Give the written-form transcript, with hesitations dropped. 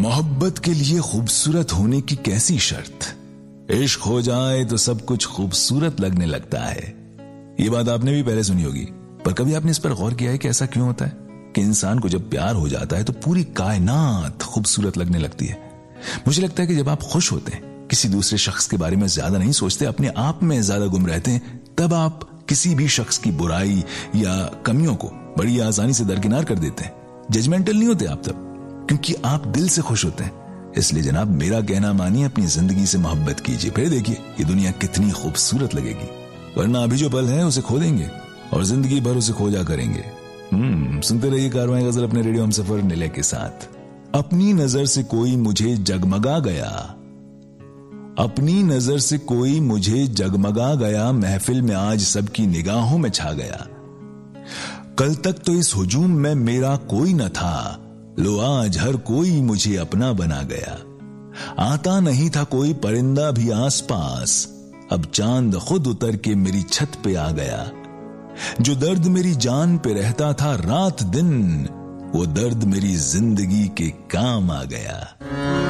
मोहब्बत के लिए खूबसूरत होने की कैसी शर्त। इश्क हो जाए तो सब कुछ खूबसूरत लगने लगता है। ये बात आपने भी पहले सुनी होगी, पर कभी आपने इस पर गौर किया है कि ऐसा क्यों होता है कि इंसान को जब प्यार हो जाता है तो पूरी कायनात खूबसूरत लगने लगती है। मुझे लगता है कि जब आप खुश होते हैं, किसी दूसरे शख्स के बारे में ज्यादा नहीं सोचते, अपने आप में ज्यादा गुम रहते हैं, तब आप किसी भी शख्स की बुराई या कमियों को बड़ी आसानी से दरकिनार कर देते हैं। जजमेंटल नहीं होते आप तब, क्योंकि आप दिल से खुश होते हैं। इसलिए जनाब, मेरा कहना मानिए, अपनी जिंदगी से मोहब्बत कीजिए, फिर देखिए ये दुनिया कितनी खूबसूरत लगेगी। वरना अभी जो पल है उसे खो देंगे और जिंदगी भर उसे खोजा करेंगे। सुनते रहिए कारवां गजल अपने रेडियो हमसफर निलय के साथ। अपनी नजर से कोई मुझे जगमगा गया, अपनी नजर से कोई मुझे जगमगा गया, महफिल में आज सबकी निगाहों में छा गया। कल तक तो इस हुजूम में मेरा कोई न था, लो आज हर कोई मुझे अपना बना गया। आता नहीं था कोई परिंदा भी आसपास, अब चांद खुद उतर के मेरी छत पे आ गया। जो दर्द मेरी जान पे रहता था रात दिन, वो दर्द मेरी जिंदगी के काम आ गया।